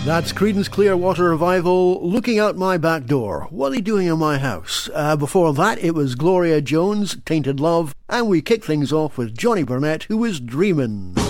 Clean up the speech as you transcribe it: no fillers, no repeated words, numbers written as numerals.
That's Creedence Clearwater Revival, Looking Out My Back Door. What are they doing in my house? Before that, it was Gloria Jones, Tainted Love, and we kick things off with Johnny Burnett, who was Dreamin'.